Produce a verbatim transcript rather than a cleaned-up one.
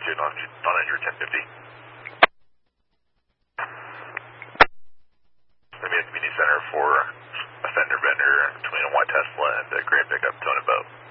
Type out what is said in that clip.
two, non-injured ten fifty. Maybe at the community center for a fender bender between a white Tesla and a Grand Pickup towing a boat.